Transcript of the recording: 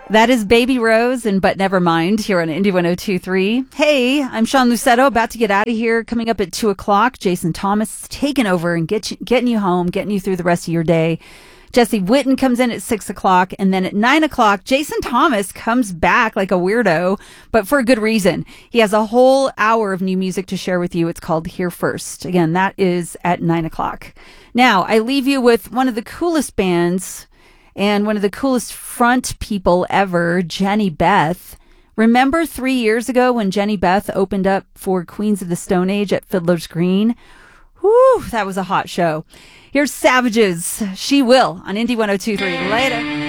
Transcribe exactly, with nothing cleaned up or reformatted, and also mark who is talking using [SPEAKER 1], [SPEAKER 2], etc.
[SPEAKER 1] That is Baby Rose and But Never Mind here on Indie one oh two point three. Hey, I'm Sean Lucetto, about to get out of here. Coming up at two o'clock, Jason Thomas taking over and get you, getting you home, getting you through the rest of your day. Jesse Witten comes in at six o'clock, and then at nine o'clock, Jason Thomas comes back like a weirdo, but for a good reason. He has a whole hour of new music to share with you. It's called Here First. Again, that is at nine o'clock. Now, I leave you with one of the coolest bands and one of the coolest front people ever, Jenny Beth. Remember three years ago when Jenny Beth opened up for Queens of the Stone Age at Fiddler's Green? Whew, that was a hot show. Here's Savages. She Will on Indie one oh two point three. Later.